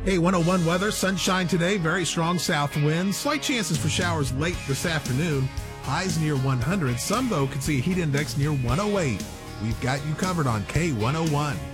Hey, 101 weather, sunshine today, very strong south winds, slight chances for showers late this afternoon, highs near 100. Some, though, could see a heat index near 108. We've got you covered on K101.